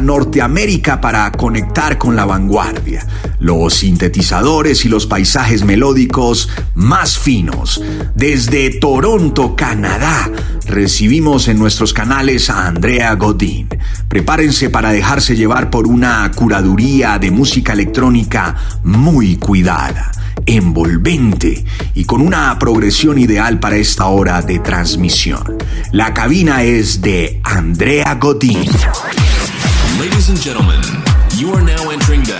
Norteamérica para conectar con la vanguardia, los sintetizadores y los paisajes melódicos más finos. Desde Toronto, Canadá, recibimos en nuestros canales a Andrea Godin. Prepárense para dejarse llevar por una curaduría de música electrónica muy cuidada, envolvente y con una progresión ideal para esta hora de transmisión. La cabina es de Andrea Godin. Ladies and gentlemen, you are now entering the